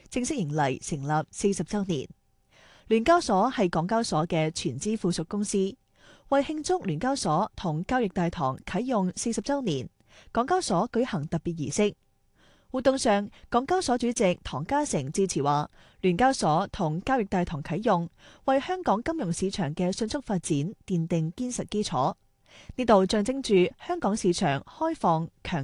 正式迎嚟成立40週年。聯交所係港交所嘅全資附屬公司，為慶祝聯交所同交易大堂啟用40週年，港交所舉行特別儀式。活動上，港交所主席唐家成致辭話：聯交所同交易大堂啟用，為香港金融市場嘅迅速發展奠定堅實基礎。呢度象徵住香港市場開放強